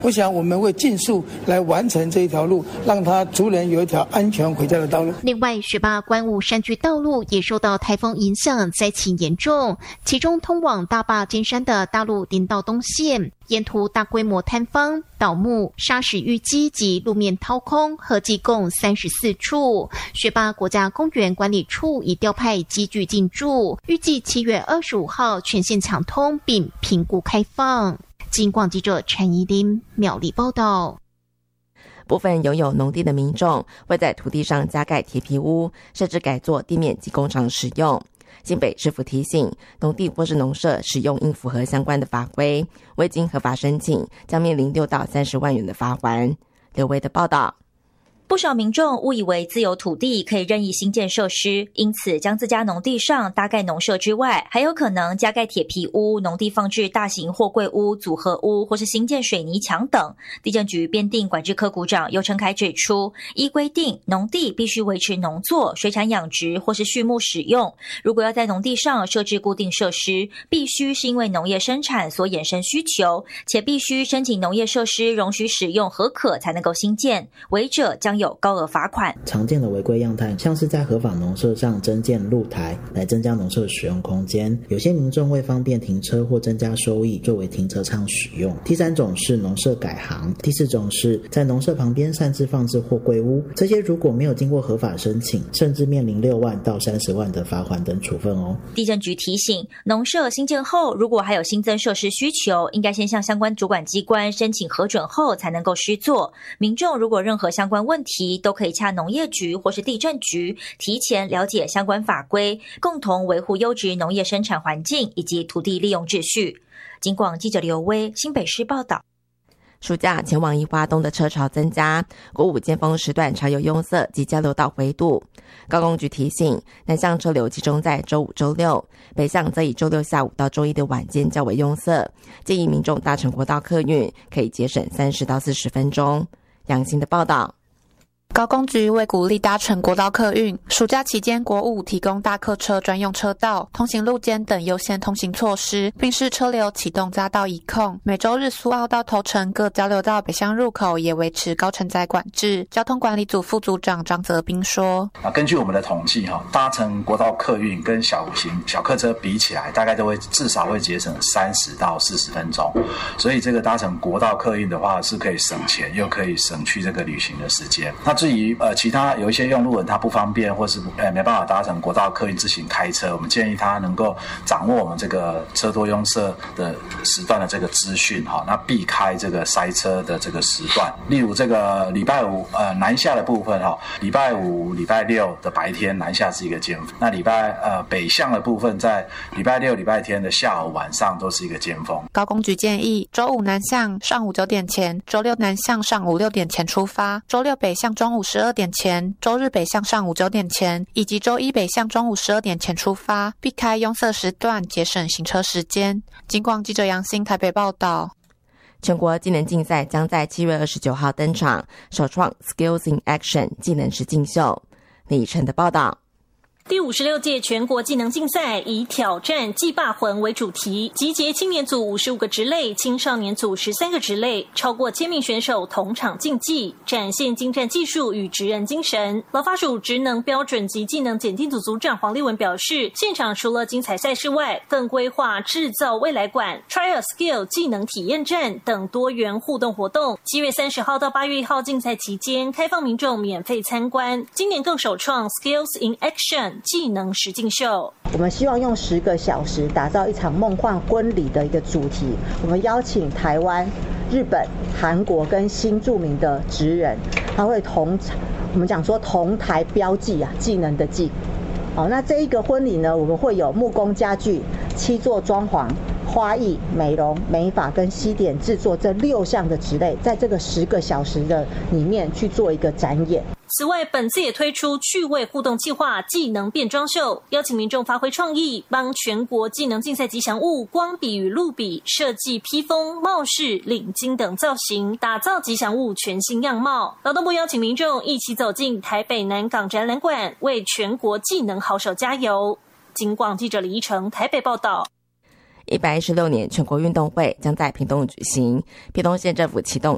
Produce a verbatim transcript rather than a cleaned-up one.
我想我们会尽速来完成这一条路，让他族人有一条安全回家的道路。 另外，雪霸观雾山区道路也受到台风影响，灾情严重。其中通往大霸尖山的大路林道东线，沿途大规模坍方、倒木、砂石淤积及路面掏空，合计共三十四处。雪霸国家公园管理处已调派机具进驻，预计七月二十五号全线抢通并评估开放。金广记者陈怡琳苗栗报道。 部分拥有农地的民众会在土地上加盖铁皮屋，甚至改作地面及工厂使用。新北市府提醒，农地或是农舍使用应符合相关的法规，未经合法申请将面临六到三十万元的罚锾。刘维的报道。 不少民众误以为自有土地可以任意新建设施，因此将自家农地上搭盖农舍之外，还有可能加盖铁皮屋、农地放置大型货柜屋、组合屋，或是新建水泥墙等。地政局边定管制科股长尤成凯指出，依规定，农地必须维持农作、水产养殖或是畜牧使用。如果要在农地上设置固定设施，必须是因为农业生产所衍生需求，且必须申请农业设施容许使用合可才能够新建，违者将有高额罚款。 常见的违规样态像是在合法农舍上增建露台来增加农舍使用空间，有些民众为方便停车或增加收益作为停车场使用。第三种是农舍改行，第四种是在农舍旁边擅自放置货柜屋，这些如果没有经过合法申请，甚至面临六万到三十万的罚款等处分哦。 地政局提醒，农舍新建后如果还有新增设施需求，应该先向相关主管机关申请核准后才能够施作。民众如果任何相关问题都可以洽农业局或是地政局，提前了解相关法规，共同维护优质农业生产环境以及土地利用秩序。金广记者刘威新北市报道。 暑假前往宜花东的车潮增加，国五尖峰时段常有拥塞及交流道回堵。高工局提醒，南向车流集中在周五、周六，北向则以周六下午到周一的晚间较为拥塞，建议民众搭乘国道客运可以节省三十到四十分钟。杨欣的报道。 高工局为鼓励搭乘国道客运，暑假期间国五提供大客车专用车道、通行路肩等优先通行措施，并视车流启动匝道一控。每周日苏澳到头城各交流道北向入口也维持高承载管制。交通管理组副组长张泽斌说： 啊，根据我们的统计，搭乘国道客运跟小型小客车比起来，大概都会至少会节省三十到四十分钟。所以这个搭乘国道客运的话，是可以省钱，又可以省去这个旅行的时间。那至于呃其他有一些用路人他不方便，或是呃没办法搭乘国道客运自行开车，我们建议他能够掌握我们这个车多拥塞的时段的这个资讯哈，那避开这个塞车的这个时段。例如这个礼拜五呃南下的部分哈，礼拜五、礼拜六的白天南下是一个尖峰，那礼拜呃北向的部分在礼拜六、礼拜天的下午、晚上都是一个尖峰。 高工局建议，周五南向上午九点前，周六南向上午六点前出发，周六北向中午十二点前，周日北向上午九点前，以及周一北向中午十二点前出发，避开拥塞时段，节省行车时间。金广记者杨欣台北报道。 全国技能竞赛将在七月二十九号登场，首创 Skills in Action 技能实境秀。李晨的报道。 第五十六届全国技能竞赛以挑战技霸魂为主题，集结青年组五十五个职类、青少年组十三个职类，超过千名选手同场竞技，展现精湛技术与职人精神。劳发署职能标准及技能检定组组长黄立文表示，现场除了精彩赛事外，更规划制造未来馆、Try a Skill 技能体验站等多元互动活动。七月三十号到八月一号竞赛期间，开放民众免费参观。今年更首创 Skills in Action技能实境秀， 我们希望用十个小时打造一场梦幻婚礼的一个主题。我们邀请台湾、日本、韩国跟新著名的职人，他会同我们讲说同台标记啊，技能的技。好，那这一个婚礼呢，我们会有木工家具、七座装潢、花艺、美容、美发跟西点制作这六项的职类，在这个十个小时的里面去做一个展演。 此外，本次也推出趣味互动计划技能变装秀，邀请民众发挥创意，帮全国技能竞赛吉祥物光笔与露笔设计披风、帽饰、领巾等造型，打造吉祥物全新样貌。劳动部邀请民众一起走进台北南港展览馆，为全国技能好手加油。金广记者李依成台北报道。 一百一十六年全国运动会将在屏东举行，屏东县政府启动